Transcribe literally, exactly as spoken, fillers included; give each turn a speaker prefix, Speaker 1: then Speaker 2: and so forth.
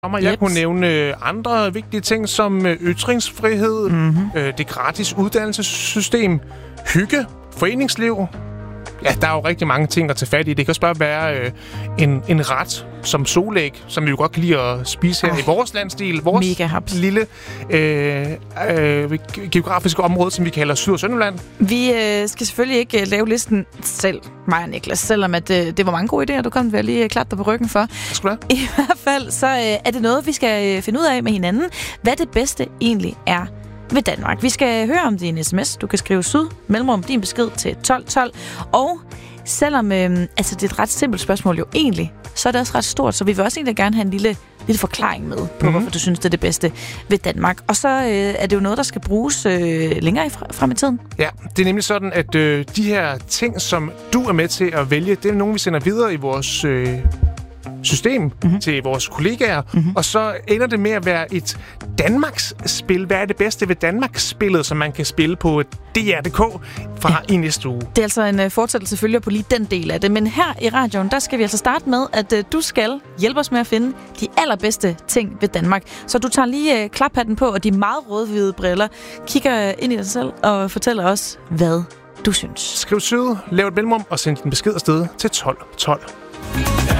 Speaker 1: Jeg kunne nævne andre vigtige ting som ytringsfrihed, mm-hmm. øh, det gratis uddannelsessystem, hygge, foreningsliv. Ja, der er jo rigtig mange ting at tage fat i. Det kan også bare være øh, en, en ret som solæg, som vi jo godt kan lide at spise her oh, i vores landsdel. Vores lille øh, øh, geografiske område, som vi kalder Syd- og Sønderjylland.
Speaker 2: Vi øh, skal selvfølgelig ikke lave listen selv, mig og Niklas, selvom at, øh, det var mange gode idéer, du kom til lige klappe dig på ryggen for.
Speaker 1: Skal
Speaker 2: I hvert fald så øh, er det noget, vi skal øh, finde ud af med hinanden, hvad det bedste egentlig er ved Danmark. Vi skal høre om din sms. Du kan skrive syd, mellemrum din besked til tolv tolv. Og selvom øh, altså det er et ret simpelt spørgsmål jo egentlig, så er det også ret stort, så vi vil også egentlig gerne have en lille, lille forklaring med på, mm-hmm. hvorfor du synes, det er det bedste ved Danmark. Og så øh, er det jo noget, der skal bruges øh, længere i frem i tiden.
Speaker 1: Ja, det er nemlig sådan, at øh, de her ting, som du er med til at vælge, det er nogle, vi sender videre i vores Øh system mm-hmm. til vores kollegaer, mm-hmm. og så ender det med at være et Danmarks spil. Hvad er det bedste ved Danmarks spillet, som man kan spille på D R punktum d k fra ja. i næste uge?
Speaker 2: Det er altså en uh, fortsættelse følger på lige den del af det, men her i radioen, der skal vi altså starte med, at uh, du skal hjælpe os med at finde de allerbedste ting ved Danmark. Så du tager lige uh, klaphatten på, og de meget rødhvide briller, kigger ind i dig selv og fortæller os, hvad du synes.
Speaker 1: Skriv syd, lav et mellemrum og send din besked afsted til tolv tolv.